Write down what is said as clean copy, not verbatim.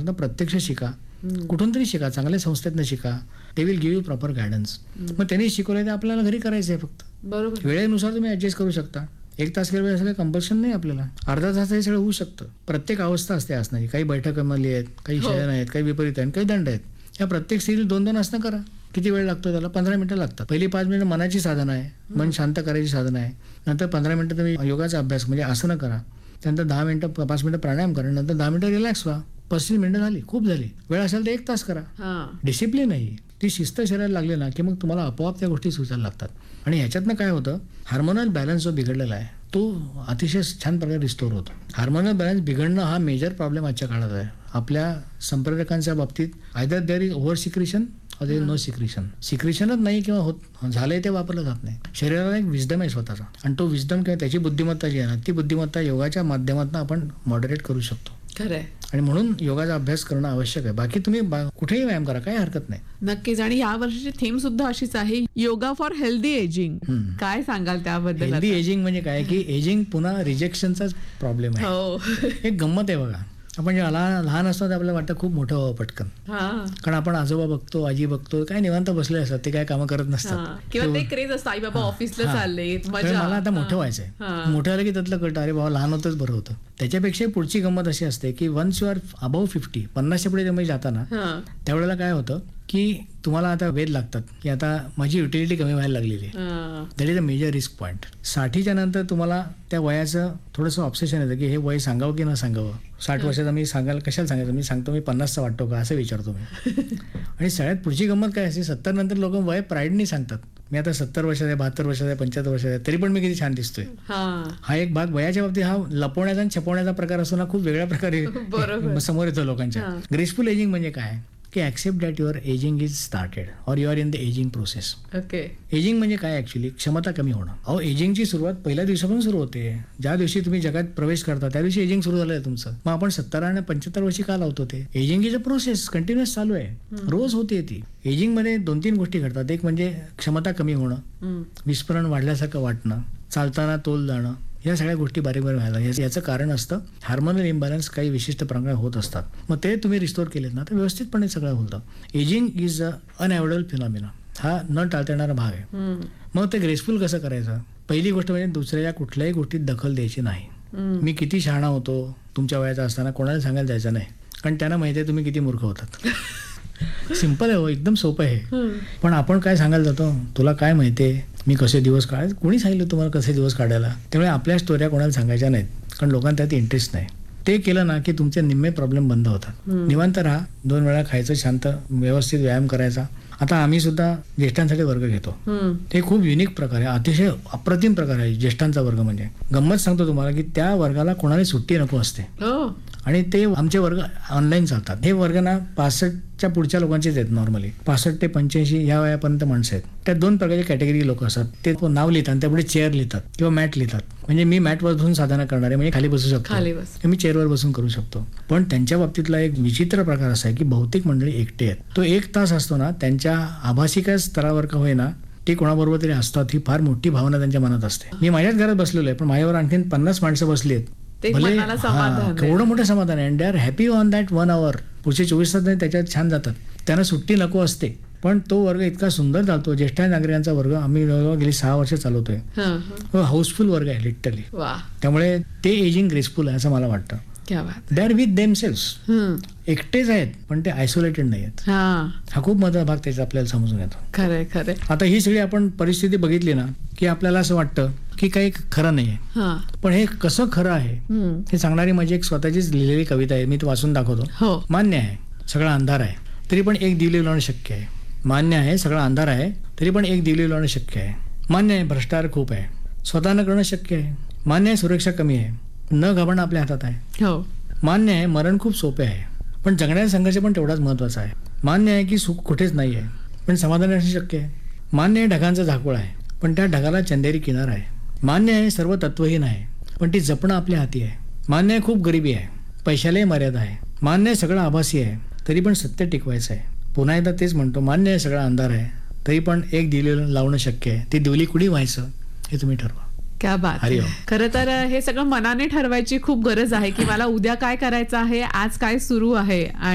ना प्रत्यक्ष शिका, कुठून तरी शिका, चांगल्या संस्थेतनं शिका. ते will give you proper guidance. मग त्यांनी शिकवलं ते आपल्याला घरी करायचं आहे फक्त. बरोबर. वेळेनुसार तुम्ही ऍडजस्ट करू शकता. 1 तास केलं असं काही कंपल्शन नाही आपल्याला. अर्धा तास हे सगळं होऊ शकतं. प्रत्येक अवस्था असते असणारी. काही बैठकमधली आहेत, काही शयन आहेत, काही विपरीत आहेत, काही दंड आहेत. या प्रत्येक स्थितीत 2-2 आसनं करा. किती वेळ लागतो त्याला? 15 मिनिटं लागतात. पहिली 5 मिनिटं मनाची साधना आहे, मन शांत करायची साधना आहे. नंतर 15 मिनिटं तुम्ही योगाचा अभ्यास म्हणजे आसनं करा. त्यानंतर 10 मिनिटं 5 मिनिटं प्राणायाम करा. नंतर 10 मिनिटं रिलॅक्स व्हा. 35 मिनिटं झाली, खूप झाली. वेळ असेल तर 1 तास करा. डिसिप्लिन आहे ती. शिस्त शरीराला लागली ना की मग तुम्हाला आपोआप त्या गोष्टी सुचायला लागतात. आणि ह्याच्यातनं काय होतं, हार्मोनल बॅलन्स जो बिघडलेला आहे तो अतिशय छान प्रकारे रिस्टोर होतो. हार्मोनल बॅलन्स बिघडणं हा मेजर प्रॉब्लेम आजच्या काळात आहे आपल्या संप्रेरकांच्या बाबतीत. Either there is over secretion or their no secretion. सिक्रिशनच नाही किंवा होत झालंय ते वापरलं जात नाही. शरीराला एक विजडम आहे स्वतःचा, आणि तो विजडम किंवा त्याची बुद्धिमत्ता जी आहे ना ती बुद्धिमत्ता योगाच्या माध्यमातून आपण मॉडरेट करू शकतो. खरंय. आणि म्हणून योगाचा अभ्यास करणं आवश्यक आहे. बाकी तुम्ही कुठेही व्यायाम करा, काही हरकत नाही. नक्कीच. आणि या वर्षीची थीम सुद्धा अशीच आहे, योगा फॉर हेल्दी एजिंग. काय सांगाल त्याबद्दल? हेल्दी एजिंग म्हणजे काय की एजिंग पुन्हा रिजेक्शनचाच प्रॉब्लेम आहे. हो. एक गंमत आहे बघा. आपण जेव्हा लहान असतो आपल्याला वाटतं खूप मोठं व्हावं पटकन. कारण आपण आजोबा बघतो, आजी बघतो, काय निवांत बसले असतात, ते काय कामं करत नसतात. किंवा ते क्रेज असतं, आई बाबा ऑफिसला चालले, मला आता मोठं व्हायचंय. मोठं झालं की त्यातलं कळतं, अरे बाबा लहान होतच बरं होतं. त्याच्यापेक्षा पुढची गंमत अशी असते की वन्स यू आर अबाव 50, 50च्या पुढे तुम्ही जाताना त्यावेळेला काय होतं की तुम्हाला आता वेध लागतात की आता माझी युटिलिटी कमी व्हायला लागलेली आहे. That is a major risk point. 60च्या नंतर तुम्हाला त्या वयाचं थोडंसं ऑब्सेशन येतं की हे वय सांगावं की न सांगावं. 60 वर्षाचा मी सांगायला कशाला सांगायचं, मी सांगतो मी 50चा वाटतो का असं विचारतो मी. आणि सगळ्यात पुढची गंमत काय असते, 70 नंतर लोक वय प्राईडनी सांगतात, मी आता 70 वर्षाचा आहे, 72 वर्षाचा आहे, 75 वर्षाचा आहे, तरी पण मी किती छान दिसतोय. हा एक भाग वयाच्या बाबतीत हा लपवण्याचा आणि छपवण्याचा प्रकार असतो ना, खूप वेगळ्या प्रकारे समोर येतो लोकांच्या. ग्रेसफुल एजिंग म्हणजे काय की accept that your ageing is started or you are in the ageing process. Okay. Ageing म्हणजे काय ऍक्च्युली क्षमता कमी होणं. अहो एजिंगची सुरुवात पहिल्या दिवसापासून सुरू होते. ज्या दिवशी तुम्ही जगात प्रवेश करता त्या दिवशी एजिंग सुरू झालंय तुमचं. मग आपण 70 आणि 75 वर्षी का लावतो ते? Ageing is a process, continuous चालू आहे, रोज होते ती. एजिंग मध्ये 2-3 गोष्टी घडतात. एक म्हणजे क्षमता कमी होणं, विस्मरण वाढल्यासारखं वाटणं, चालताना तोल जाणं, या सगळ्या गोष्टी बारीक बारीक व्हायला. याचं कारण असतं हार्मोनल इम्बॅलन्स काही विशिष्ट प्रमाणात होत असतात. मग ते तुम्ही रिस्टोर केलेत ना तर व्यवस्थितपणे सगळं होतं. Ageing is a अनएव्हॉइडेबल phenomena. हा न टाळता येणारा भाग आहे. मग ते ग्रेसफुल कसं करायचं? पहिली गोष्ट म्हणजे दुसऱ्या कुठल्याही गोष्टीत दखल द्यायची नाही. मी किती शहाणा होतो तुमच्या वयाचा असताना कोणाला सांगायला जायचं नाही, कारण त्यांना माहिती आहे तुम्ही किती मूर्ख होतात. सिंपल आहे हो, एकदम सोपं आहे. पण आपण काय सांगायला जातो, तुला काय माहितीये मी कसे दिवस काढायचे? कोणी सांगितलं तुम्हाला कसे दिवस काढायला? त्यामुळे आपल्या स्टोऱ्या कोणाला सांगायच्या नाहीत, कारण लोकांना त्यात इंटरेस्ट नाही. ते केलं ना की तुमचे निम्मे प्रॉब्लेम बंद होतात. निवांत राहा, 2 वेळा खायचं, शांत व्यवस्थित व्यायाम करायचा. आता आम्ही सुद्धा ज्येष्ठांसाठी वर्ग घेतो. ते खूप युनिक प्रकार आहे, अतिशय अप्रतिम प्रकार आहे ज्येष्ठांचा वर्ग. म्हणजे गंमत सांगतो तुम्हाला की त्या वर्गाला कोणाला सुट्टी नको असते. आणि ते आमचे वर्ग ऑनलाईन चालतात. हे वर्ग ना 65च्या पुढच्या लोकांचेच आहेत. नॉर्मली 65 ते 85 या वयापर्यंत माणसं आहेत. त्या 2 प्रकारचे कॅटेगरी लोक असतात. ते नाव लिहितात आणि त्यापुढे चेअर लिहितात किंवा मॅट लिहितात. म्हणजे मी मॅटवर बसून साधना करणार आहे, म्हणजे खाली बसू शकतो, मी चेअरवर बसून करू शकतो. पण त्यांच्या बाबतीतला एक विचित्र प्रकार असा आहे की बहुतेक मंडळी एकटे आहेत. तो 1 तास असतो ना, त्यांच्या आभासिक स्तरावर का होईना ते कोणाबरोबर तरी असतात. ही फार मोठी भावना त्यांच्या मनात असते. मी माझ्याच घरात बसलेलो आहे, पण माझ्यावर आणखीन 50 माणसं बसली आहेत. केवढं मोठं समाधान आहे. And they are happy on that 1 hour. पुढचे 24 तास त्याच्यात छान जातात. त्यांना सुट्टी नको असते. पण तो वर्ग इतका सुंदर चालतो. ज्येष्ठ नागरिकांचा वर्ग आम्ही गेली 6 वर्ष चालवतोय. हाऊसफुल वर्ग आहे लिटरली. त्यामुळे ते एजिंग ग्रेसफुल आहे असं मला वाटतं. They are with themselves. एकटेच आहेत पण ते आयसोलेटेड नाही आहेत. हा खूप महत्त्वाचा भाग त्याचा आपल्याला समजून येतो. खरंय खरंय. आता ही सगळी आपण परिस्थिती बघितली ना की आपल्याला असं वाटतं की काही खरं नाहीये. पण हे कसं खरं आहे हे सांगणारी माझी एक स्वतःचीच लिहिलेली कविता आहे. मी ती वाचून दाखवतो. मान्य आहे सगळा अंधार आहे तरी पण एक दिवली लावणं शक्य आहे. मान्य आहे सगळा अंधार आहे तरी पण एक दिवली लावणं शक्य आहे. मान्य आहे भ्रष्टाचार खूप आहे, स्वतःनं करणं शक्य आहे. मान्य आहे सुरक्षा कमी आहे, न घाबरणं आपल्या हातात आहे. मान्य आहे मरण खूप सोपे आहे, पण जगण्याचा संघर्ष पण तेवढाच महत्वाचा आहे. मान्य आहे की सुख कुठेच नाही आहे, पण समाधान असणं शक्य आहे. मान्य आहे ढगांचा झाकोळ आहे, पण त्या ढगाला चंदेरी किनार आहे. मान्य आहे सर्व तत्वहीन आहे, पण ती जपणं आपल्या हाती आहे. मान्य आहे खूप गरिबी आहे, पैशालाही मर्यादा आहे. मान्य आहे सगळं आभासी आहे, तरी पण सत्य टिकवायचं आहे. पुन्हा एकदा तेच म्हणतो, मान्य आहे सगळा अंधार आहे तरी पण एक दिवली लावणं शक्य आहे. ती दिवली कुणी व्हायचं हे तुम्ही ठरवा. क्या बात. खरं तर हे सगळं मनाने ठरवायची खूप गरज आहे की मला उद्या काय करायचं आहे, आज काय सुरू आहे.